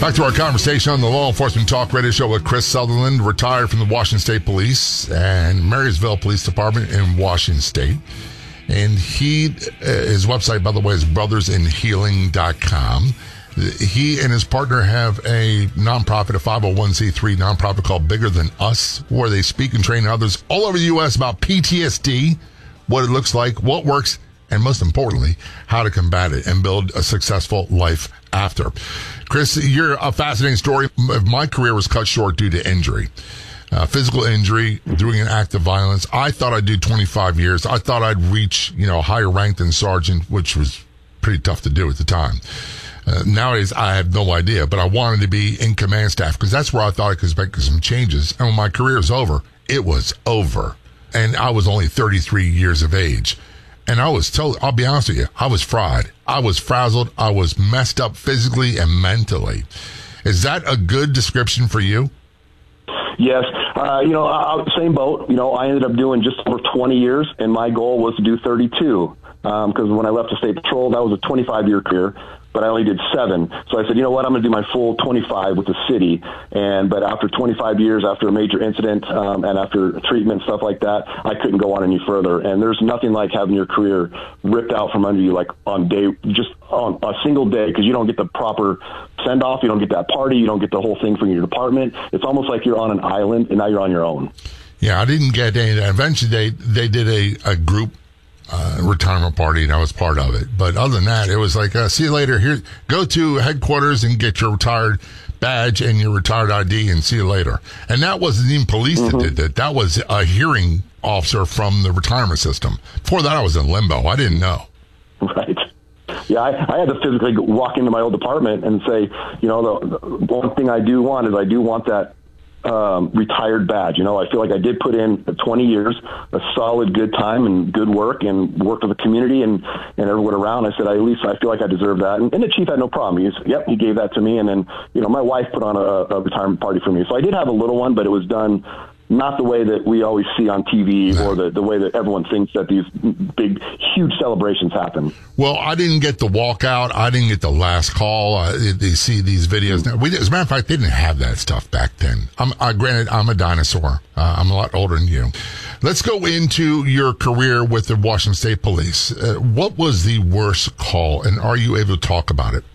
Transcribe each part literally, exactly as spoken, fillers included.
Back to our conversation on the Law Enforcement Talk Radio Show with Chris Sutherland, retired from the Washington State Police and Marysville Police Department in Washington State. And he, uh, his website, by the way, is brothers in healing dot com. He and his partner have a nonprofit, a five oh one c three nonprofit called Bigger Than Us, where they speak and train others all over the U S about P T S D, what it looks like, what works, and most importantly, how to combat it and build a successful life after. Chris, you're a fascinating story. My career was cut short due to injury. Uh, physical injury, doing an act of violence. I thought I'd do twenty-five years. I thought I'd reach, you know, a higher rank than sergeant, which was pretty tough to do at the time. Uh, nowadays, I have no idea, but I wanted to be in command staff because that's where I thought I could make some changes. And when my career was over, it was over. And I was only thirty-three years of age. And I was told, I'll be honest with you, I was fried. I was frazzled. I was messed up physically and mentally. Is that a good description for you? Yes. Uh, you know, I, same boat. You know, I ended up doing just over twenty years, and my goal was to do thirty-two. Because um, when I left the State Patrol, that was a twenty-five-year career, but I only did seven. So I said, you know what, I'm going to do my full twenty-five with the city. And But after twenty-five years, after a major incident um, and after treatment, stuff like that, I couldn't go on any further. And there's nothing like having your career ripped out from under you, like on day, just on a single day, because you don't get the proper send-off, you don't get that party, you don't get the whole thing from your department. It's almost like you're on an island, and now you're on your own. Yeah, I didn't get any of that. Eventually, they, they did a, a group Uh, retirement party, and I was part of it. But other than that, it was like, uh, see you later. Here, go to headquarters and get your retired badge and your retired I D, and see you later. And that wasn't even police mm-hmm. that did that. That was a hearing officer from the retirement system. Before that, I was in limbo. I didn't know. Right. Yeah, I, I had to physically walk into my old department and say, you know, the, the one thing I do want is I do want that Um, retired badge. You know, I feel like I did put in twenty years, a solid good time and good work, and worked with the community and, and everyone around. I said, I, at least I feel like I deserve that. And, and the chief had no problem. He said, yep, he gave that to me. And then, you know, my wife put on a, a retirement party for me. So I did have a little one, but it was done not the way that we always see on T V or the, the way that everyone thinks that these big, huge celebrations happen. Well, I didn't get the walkout. I didn't get the last call. Uh, they see these videos now. We, as a matter of fact, they didn't have that stuff back then. I'm, I, granted, I'm a dinosaur. Uh, I'm a lot older than you. Let's go into your career with the Washington State Police. Uh, what was the worst call, and are you able to talk about it?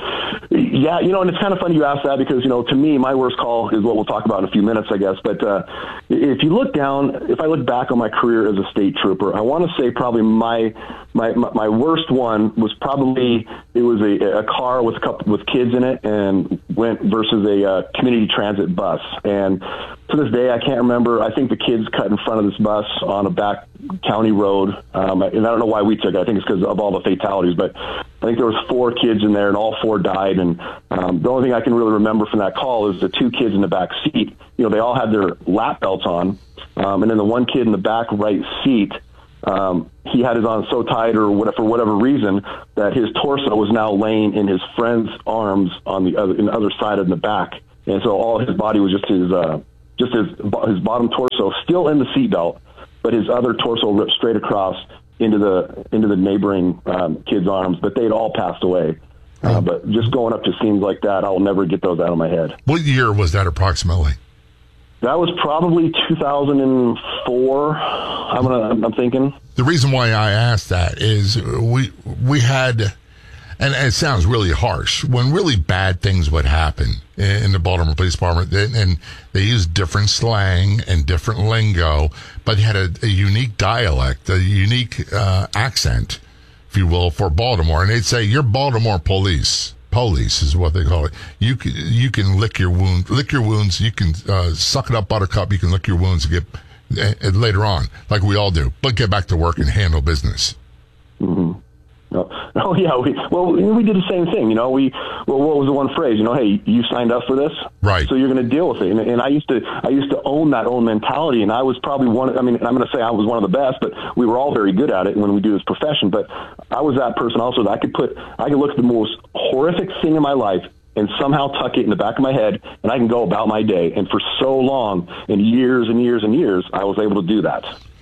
Yeah, you know, and it's kind of funny you ask that because, you know, to me, my worst call is what we'll talk about in a few minutes, I guess. But uh, if you look down, if I look back on my career as a state trooper, I want to say probably my my my worst one was probably it was a, a car with a couple with kids in it and went versus a uh, community transit bus. And to this day, I can't remember. I think the kids cut in front of this bus on a back county road, um, and I don't know why we took it. I think it's because of all the fatalities, but I think there was four kids in there, and all four died. And um, the only thing I can really remember from that call is the two kids in the back seat. You know, they all had their lap belts on, um, and then the one kid in the back right seat, um, he had his on so tight or whatever, for whatever reason that his torso was now laying in his friend's arms on the other, in the other side of the back, and so all his body was just his uh, just his his bottom torso still in the seatbelt, but his other torso ripped straight across into the into the neighboring um, kids' arms. But they'd all passed away. Uh, but just going up to scenes like that, I'll never get those out of my head. What year was that approximately? That was probably two thousand four. I'm gonna, I'm thinking. The reason why I asked that is we we had, and it sounds really harsh, when really bad things would happen in the Baltimore Police Department, and they used different slang and different lingo, but they had a, a unique dialect, a unique uh, accent, if you will, for Baltimore. And they'd say, you're Baltimore police. Police is what they call it. You can, you can lick your wounds, lick your wounds. You can uh, suck it up, buttercup. You can lick your wounds and get uh, later on, like we all do, but get back to work and handle business. Mm-hmm. Oh, oh yeah. We, well, we did the same thing. You know, we, well, what was the one phrase? You know, hey, you signed up for this, right? So you're going to deal with it. And, and I used to, I used to own that own mentality. And I was probably one. I mean, I'm going to say I was one of the best, but we were all very good at it when we do this profession. But I was that person also that I could put, I could look at the most horrific thing in my life and somehow tuck it in the back of my head, and I can go about my day. And for so long, and years and years and years, I was able to do that.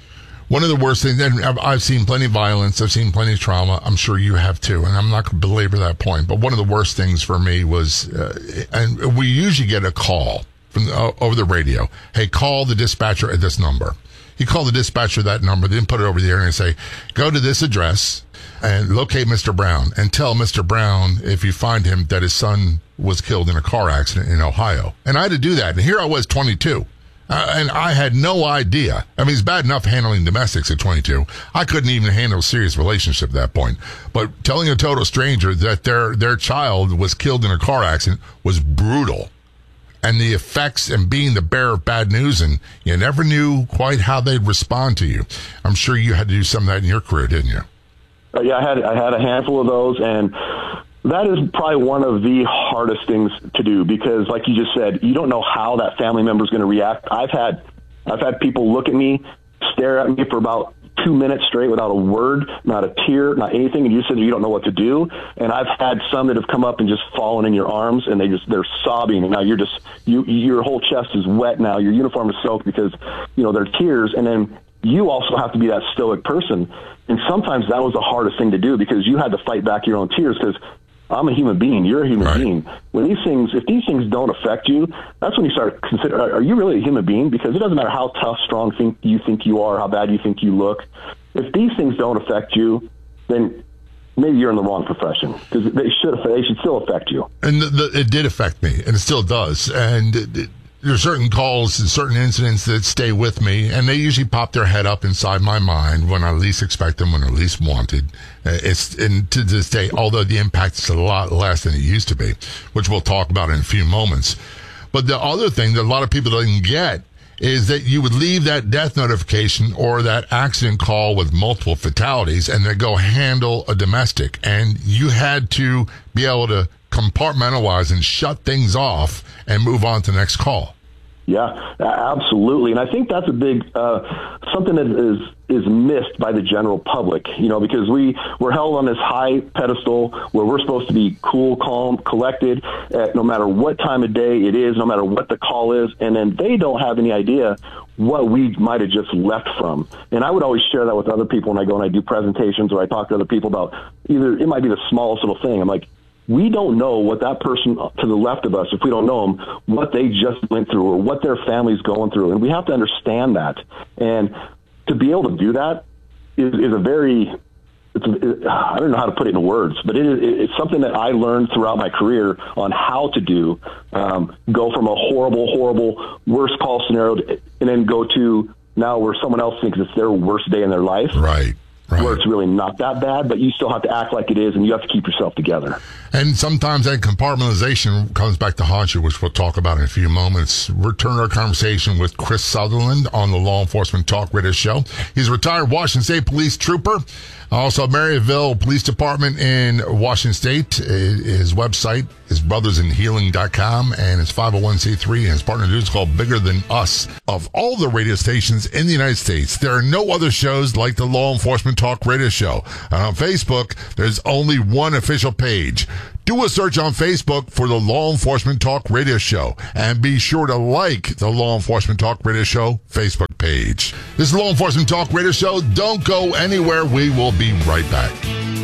One of the worst things, and I've seen plenty of violence, I've seen plenty of trauma, I'm sure you have too, and I'm not going to belabor that point, but one of the worst things for me was, uh, and we usually get a call from the, uh, over the radio, hey, call the dispatcher at this number. You call the dispatcher that number, then put it over the air and say, go to this address and locate Mister Brown and tell Mister Brown, if you find him, that his son was killed in a car accident in Ohio. And I had to do that, and here I was twenty-two. Uh, and I had no idea. I mean, it's bad enough handling domestics at twenty-two. I couldn't even handle a serious relationship at that point. But telling a total stranger that their their child was killed in a car accident was brutal. And the effects and being the bearer of bad news, and you never knew quite how they'd respond to you. I'm sure you had to do some of that in your career, didn't you? Uh, yeah, I had I had a handful of those, and that is probably one of the hardest things to do because, like you just said, you don't know how that family member is going to react. I've had I've had people look at me, stare at me for about two minutes straight without a word, not a tear, not anything, and you said you don't know what to do. And I've had some that have come up and just fallen in your arms, and they just they're sobbing, and now you're just you your whole chest is wet now. Your uniform is soaked because you know there are tears, and then you also have to be that stoic person. And sometimes that was the hardest thing to do because you had to fight back your own tears because I'm a human being. You're a human right. being. When these things, if these things don't affect you, that's when you start consider: are you really a human being? Because it doesn't matter how tough, strong think you think you are, how bad you think you look. If these things don't affect you, then maybe you're in the wrong profession because they should they should still affect you. And the, the, it did affect me, and it still does. And it, it, there are certain calls and certain incidents that stay with me, and they usually pop their head up inside my mind when I least expect them, when I least wanted. Uh, it's and to this day, although the impact is a lot less than it used to be, which we'll talk about in a few moments. But the other thing that a lot of people don't get is that you would leave that death notification or that accident call with multiple fatalities and then go handle a domestic. And you had to be able to compartmentalize and shut things off and move on to the next call. Yeah, absolutely. And I think that's a big, uh, something that is, is missed by the general public, you know, because we, we're held on this high pedestal where we're supposed to be cool, calm, collected, at no matter what time of day it is, no matter what the call is. And then they don't have any idea what we might have just left from. And I would always share that with other people when I go and I do presentations or I talk to other people about either, it might be the smallest little thing. I'm like, we don't know what that person to the left of us, if we don't know them, what they just went through or what their family's going through. And we have to understand that. And to be able to do that is, is a very, it's a, it, I don't know how to put it in words, but it is, it's something that I learned throughout my career on how to do, um, go from a horrible, horrible, worst call scenario to, and then go to now where someone else thinks it's their worst day in their life. Right. Right. Where it's really not that bad, but you still have to act like it is, and you have to keep yourself together. And sometimes that compartmentalization comes back to haunt you, which we'll talk about in a few moments. Return our conversation with Chris Sutherland on the Law Enforcement Talk Radio Show. He's a retired Washington State Police trooper. Also, Maryville Police Department in Washington State. His website is brothers in healing dot com, and it's five oh one c three, and his partner dude is called Bigger Than Us. Of all the radio stations in the United States, there are no other shows like the Law Enforcement Talk Radio Show. And on Facebook, there's only one official page. Do a search on Facebook for the Law Enforcement Talk Radio Show, and be sure to like the Law Enforcement Talk Radio Show Facebook page. This is the Law Enforcement Talk Radio Show. Don't go anywhere. We will be right back.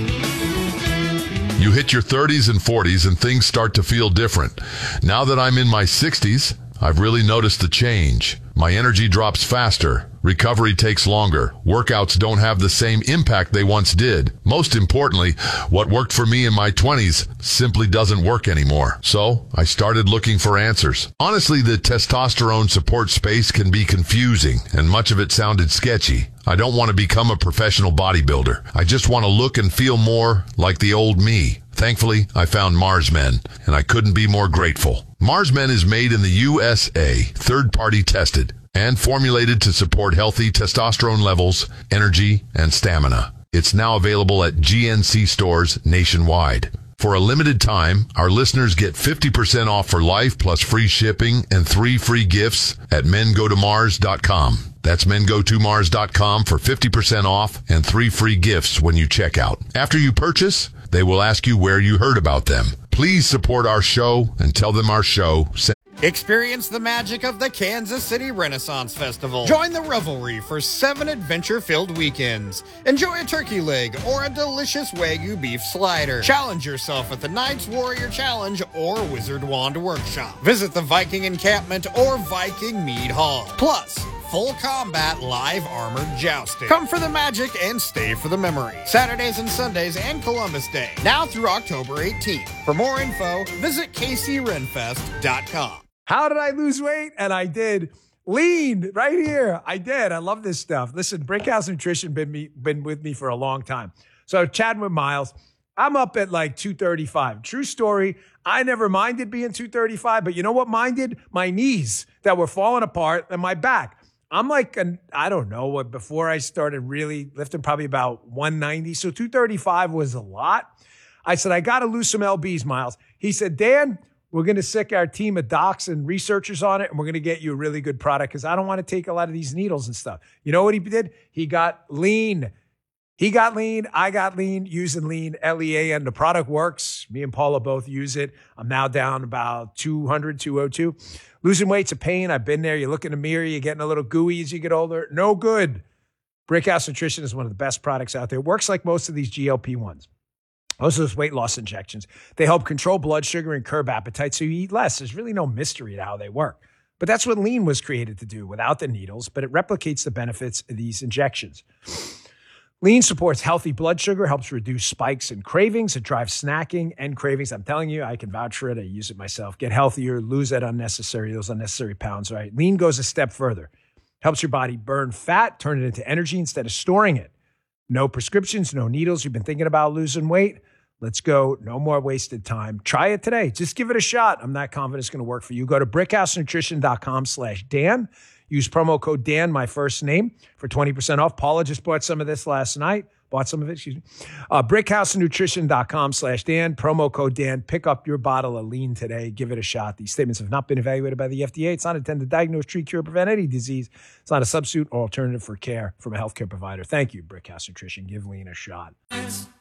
You hit your thirties and forties and things start to feel different. Now that I'm in my sixties, I've really noticed the change. My energy drops faster. Recovery takes longer. Workouts don't have the same impact they once did. Most importantly, what worked for me in my twenties simply doesn't work anymore. So I started looking for answers. Honestly, the testosterone support space can be confusing, and much of it sounded sketchy. I don't want to become a professional bodybuilder. I just want to look and feel more like the old me. Thankfully, I found Mars Men, and I couldn't be more grateful. Mars Men is made in the U S A, third-party tested, and formulated to support healthy testosterone levels, energy, and stamina. It's now available at G N C stores nationwide. For a limited time, our listeners get fifty percent off for life plus free shipping and three free gifts at men go to mars dot com. That's men go to mars dot com for fifty percent off and three free gifts when you check out. After you purchase, they will ask you where you heard about them. Please support our show and tell them our show sent Experience the magic of the Kansas City Renaissance Festival. Join the revelry for seven adventure-filled weekends. Enjoy a turkey leg or a delicious Wagyu beef slider. Challenge yourself at the Knights Warrior Challenge or Wizard Wand Workshop. Visit the Viking Encampment or Viking Mead Hall. Plus, full combat live armored jousting. Come for the magic and stay for the memory. Saturdays and Sundays and Columbus Day. Now through October eighteenth. For more info, visit k c ren fest dot com. How did I lose weight? And I did. Lean right here. I did. I love this stuff. Listen, Brickhouse Nutrition been me been with me for a long time. So chatting with Miles, I'm up at like two thirty-five. True story. I never minded being two thirty-five, but you know what minded? My knees that were falling apart and my back. I'm like, an, I don't know what, before I started really lifting, probably about one ninety. So two thirty-five was a lot. I said, I got to lose some L Bs, Miles. He said, Dan, we're going to sick our team of docs and researchers on it, and we're going to get you a really good product because I don't want to take a lot of these needles and stuff. You know what he did? He got lean. He got lean. I got lean using lean, L E A N. The product works. Me and Paula both use it. I'm now down about two hundred, two oh two. Losing weight's a pain. I've been there. You look in the mirror, you're getting a little gooey as you get older. No good. Brickhouse Nutrition is one of the best products out there. It works like most of these G L P ones. Most of those weight loss injections. They help control blood sugar and curb appetite so you eat less. There's really no mystery to how they work. But that's what lean was created to do without the needles, but it replicates the benefits of these injections. Lean supports healthy blood sugar, helps reduce spikes and cravings. It drives snacking and cravings. I'm telling you, I can vouch for it. I use it myself. Get healthier, lose that unnecessary, those unnecessary pounds, right? Lean goes a step further. Helps your body burn fat, turn it into energy instead of storing it. No prescriptions, no needles. You've been thinking about losing weight? Let's go. No more wasted time. Try it today. Just give it a shot. I'm not confident it's going to work for you. Go to brickhousenutrition.com slash Dan. Use promo code Dan, my first name, for twenty percent off. Paula just bought some of this last night. Bought some of it, excuse me. Uh, brickhousenutrition.com slash Dan. Promo code Dan. Pick up your bottle of lean today. Give it a shot. These statements have not been evaluated by the F D A. It's not intended to diagnose, treat, cure, prevent any disease. It's not a substitute or alternative for care from a healthcare provider. Thank you, Brickhouse Nutrition. Give lean a shot.